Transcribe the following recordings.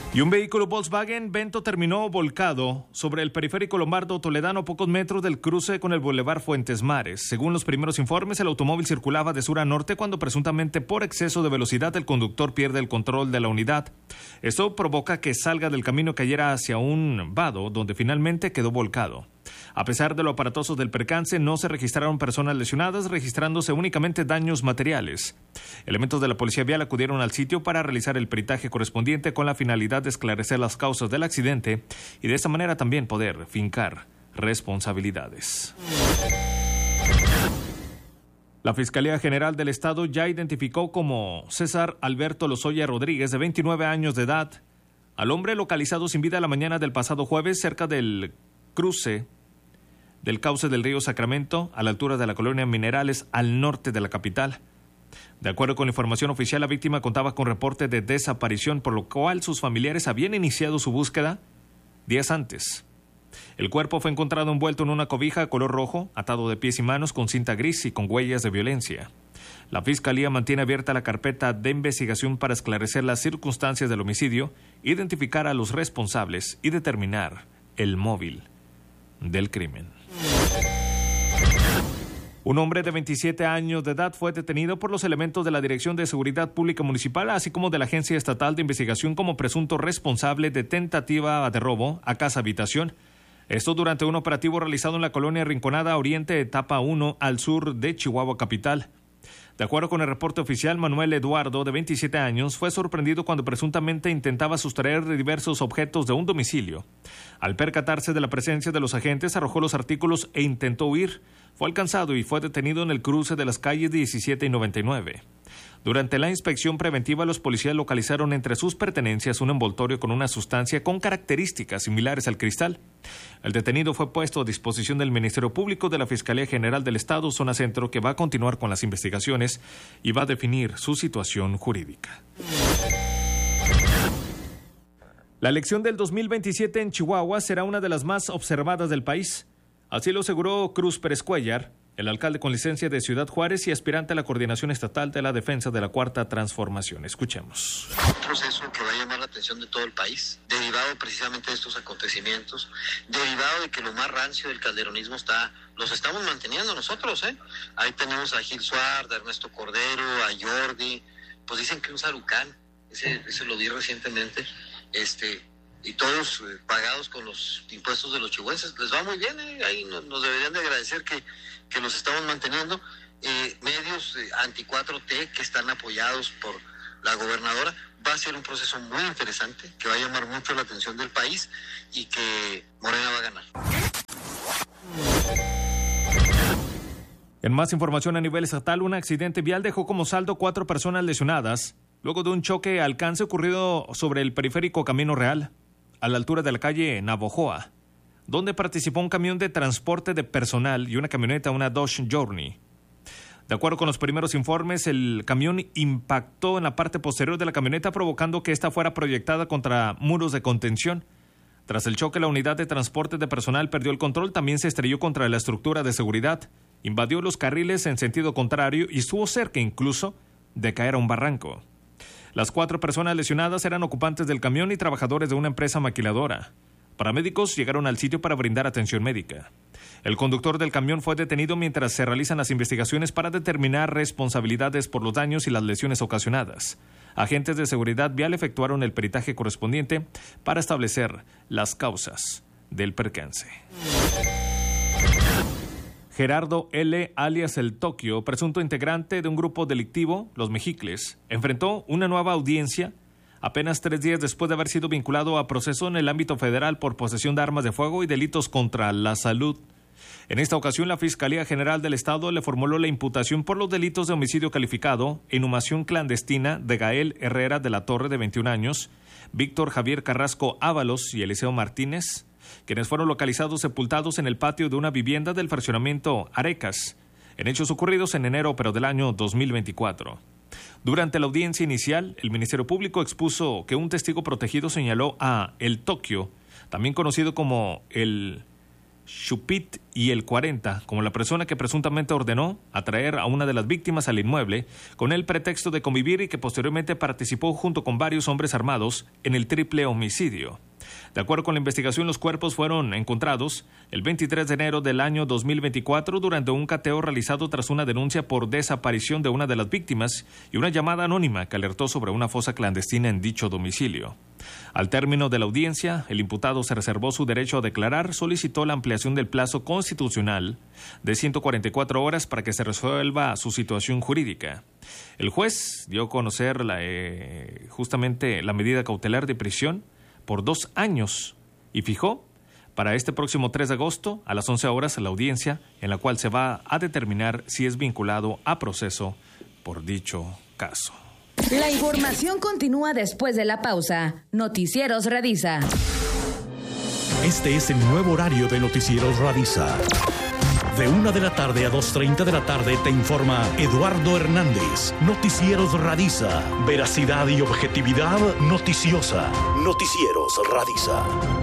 Y un vehículo Volkswagen Vento terminó volcado sobre el periférico Lombardo Toledano a pocos metros del cruce con el Boulevard Fuentes Mares. Según los primeros informes, el automóvil circulaba de sur a norte cuando presuntamente por exceso de velocidad el conductor pierde el control de la unidad. Esto provoca que salga del camino y cayera hacia un vado donde finalmente quedó volcado. A pesar de lo aparatoso del percance, no se registraron personas lesionadas, registrándose únicamente daños materiales. Elementos de la Policía Vial acudieron al sitio para realizar el peritaje correspondiente con la finalidad de esclarecer las causas del accidente y de esta manera también poder fincar responsabilidades. La Fiscalía General del Estado ya identificó como César Alberto Lozoya Rodríguez, de 29 años de edad, al hombre localizado sin vida la mañana del pasado jueves cerca del cruce del cauce del río Sacramento, a la altura de la colonia Minerales, al norte de la capital. De acuerdo con la información oficial, la víctima contaba con reporte de desaparición, por lo cual sus familiares habían iniciado su búsqueda días antes. El cuerpo fue encontrado envuelto en una cobija color rojo, atado de pies y manos con cinta gris y con huellas de violencia. La Fiscalía mantiene abierta la carpeta de investigación para esclarecer las circunstancias del homicidio, identificar a los responsables y determinar el móvil del crimen. Un hombre de 27 años de edad fue detenido por los elementos de la Dirección de Seguridad Pública Municipal, así como de la Agencia Estatal de Investigación, como presunto responsable de tentativa de robo a casa-habitación. Esto durante un operativo realizado en la colonia Rinconada Oriente, etapa 1, al sur de Chihuahua capital. De acuerdo con el reporte oficial, Manuel Eduardo, de 27 años, fue sorprendido cuando presuntamente intentaba sustraer diversos objetos de un domicilio. Al percatarse de la presencia de los agentes, arrojó los artículos e intentó huir. Fue alcanzado y fue detenido en el cruce de las calles 17 y 99. Durante la inspección preventiva, los policías localizaron entre sus pertenencias un envoltorio con una sustancia con características similares al cristal. El detenido fue puesto a disposición del Ministerio Público de la Fiscalía General del Estado, Zona Centro, que va a continuar con las investigaciones y va a definir su situación jurídica. La elección del 2027 en Chihuahua será una de las más observadas del país. Así lo aseguró Cruz Pérez Cuellar, el alcalde con licencia de Ciudad Juárez y aspirante a la Coordinación Estatal de la Defensa de la Cuarta Transformación. Escuchemos. Un proceso que va a llamar la atención de todo el país, derivado precisamente de estos acontecimientos, derivado de que lo más rancio del calderonismo los estamos manteniendo nosotros, ¿eh? Ahí tenemos a Gil Suárez, a Ernesto Cordero, a Jordi, pues dicen que un sarucán, ese lo di recientemente, y todos pagados con los impuestos de los chihuahuenses. Les va muy bien, ahí nos deberían de agradecer que los estamos manteniendo. Medios anti-4T que están apoyados por la gobernadora. Va a ser un proceso muy interesante, que va a llamar mucho la atención del país y que Morena va a ganar. En más información a nivel estatal, un accidente vial dejó como saldo 4 personas lesionadas luego de un choque a alcance ocurrido sobre el periférico Camino Real, a la altura de la calle Navojoa, donde participó un camión de transporte de personal y una camioneta, una Dodge Journey. De acuerdo con los primeros informes, el camión impactó en la parte posterior de la camioneta, provocando que ésta fuera proyectada contra muros de contención. Tras el choque, la unidad de transporte de personal perdió el control, también se estrelló contra la estructura de seguridad, invadió los carriles en sentido contrario y estuvo cerca incluso de caer a un barranco. Las 4 personas lesionadas eran ocupantes del camión y trabajadores de una empresa maquiladora. Paramédicos llegaron al sitio para brindar atención médica. El conductor del camión fue detenido mientras se realizan las investigaciones para determinar responsabilidades por los daños y las lesiones ocasionadas. Agentes de seguridad vial efectuaron el peritaje correspondiente para establecer las causas del percance. Gerardo L., alias El Tokio, presunto integrante de un grupo delictivo, Los Mexicles, enfrentó una nueva audiencia apenas 3 días después de haber sido vinculado a proceso en el ámbito federal por posesión de armas de fuego y delitos contra la salud. En esta ocasión, la Fiscalía General del Estado le formuló la imputación por los delitos de homicidio calificado e inhumación clandestina de Gael Herrera de la Torre, de 21 años, Víctor Javier Carrasco Ábalos y Eliseo Martínez, quienes fueron localizados sepultados en el patio de una vivienda del fraccionamiento Arecas, en hechos ocurridos en enero pero del año 2024. Durante la audiencia inicial, el Ministerio Público expuso que un testigo protegido señaló a El Tokio, también conocido como el Chupit y el 40 como la persona que presuntamente ordenó atraer a una de las víctimas al inmueble con el pretexto de convivir y que posteriormente participó junto con varios hombres armados en el triple homicidio. De acuerdo con la investigación, los cuerpos fueron encontrados el 23 de enero del año 2024 durante un cateo realizado tras una denuncia por desaparición de una de las víctimas y una llamada anónima que alertó sobre una fosa clandestina en dicho domicilio. Al término de la audiencia, el imputado se reservó su derecho a declarar, solicitó la ampliación del plazo constitucional de 144 horas para que se resuelva su situación jurídica. El juez dio a conocer justamente la medida cautelar de prisión por 2 años y fijó para este próximo 3 de agosto a las 11 horas la audiencia en la cual se va a determinar si es vinculado a proceso por dicho caso. La información continúa después de la pausa. Noticieros Radisa. Este es el nuevo horario de Noticieros Radisa. De 1 de la tarde a 2:30 de la tarde te informa Eduardo Hernández. Noticieros Radisa. Veracidad y objetividad noticiosa. Noticieros Radisa.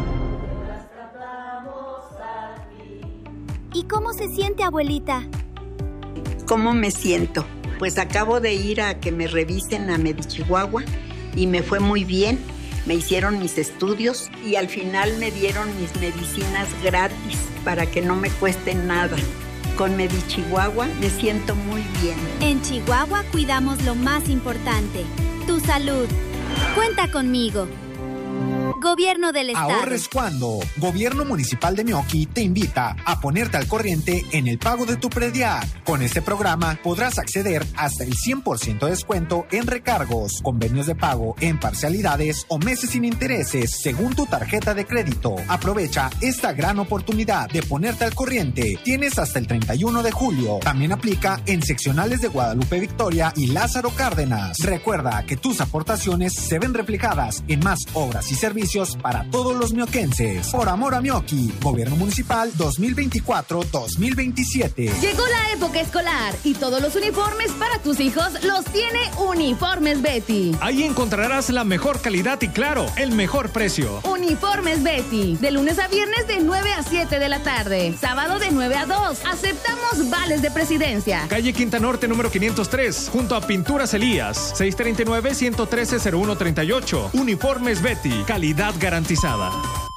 ¿Y cómo se siente, abuelita? ¿Cómo me siento? Pues acabo de ir a que me revisen a Medichihuahua y me fue muy bien. Me hicieron mis estudios y al final me dieron mis medicinas gratis para que no me cuesten nada. Con Medichihuahua me siento muy bien. En Chihuahua cuidamos lo más importante, tu salud. Cuenta conmigo. Gobierno del Estado. Ahorres cuando. Gobierno Municipal de Meoqui te invita a ponerte al corriente en el pago de tu predial. Con este programa podrás acceder hasta el 100% de descuento en recargos, convenios de pago en parcialidades o meses sin intereses según tu tarjeta de crédito. Aprovecha esta gran oportunidad de ponerte al corriente. Tienes hasta el 31 de julio. También aplica en seccionales de Guadalupe Victoria y Lázaro Cárdenas. Recuerda que tus aportaciones se ven reflejadas en más obras y servicios para todos los mioquenses. Por amor a Meoqui, Gobierno Municipal 2024-2027. Llegó la época escolar y todos los uniformes para tus hijos los tiene Uniformes Betty. Ahí encontrarás la mejor calidad y claro, el mejor precio. Uniformes Betty, de lunes a viernes de 9 a 7 de la tarde, sábado de 9 a 2. Aceptamos vales de presidencia. Calle Quinta Norte número 503, junto a Pinturas Elías, 639-113-0138. Uniformes Betty, calidad garantizada.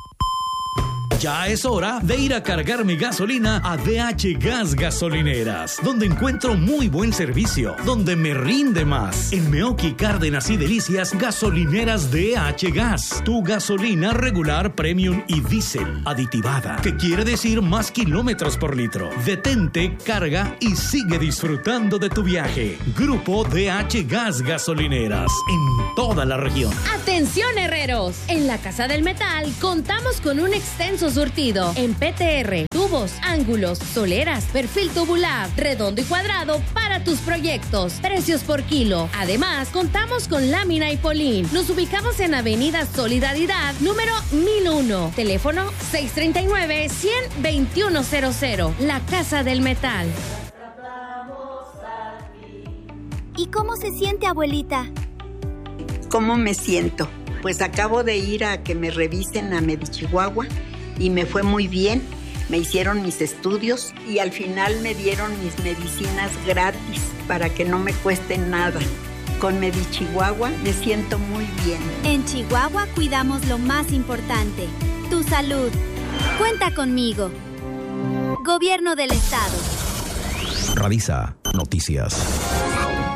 Ya es hora de ir a cargar mi gasolina a DH Gas Gasolineras, donde encuentro muy buen servicio, donde me rinde más. En Meoqui, Cárdenas y Delicias, gasolineras DH Gas. Tu gasolina regular, premium y diésel, aditivada, que quiere decir más kilómetros por litro. Detente, carga y sigue disfrutando de tu viaje. Grupo DH Gas Gasolineras, en toda la región. Atención, herreros. En la Casa del Metal contamos con un extenso surtido en PTR, tubos, ángulos, soleras, perfil tubular, redondo y cuadrado para tus proyectos. Precios por kilo. Además, contamos con lámina y polín. Nos ubicamos en Avenida Solidaridad, número 1001. Teléfono 639-100-2100. La Casa del Metal. ¿Y cómo se siente, abuelita? ¿Cómo me siento? Pues acabo de ir a que me revisen a Medichihuahua y me fue muy bien. Me hicieron mis estudios y al final me dieron mis medicinas gratis para que no me cuesten nada. Con Medichihuahua me siento muy bien. En Chihuahua cuidamos lo más importante, tu salud. Cuenta conmigo. Gobierno del Estado. Radisa Noticias.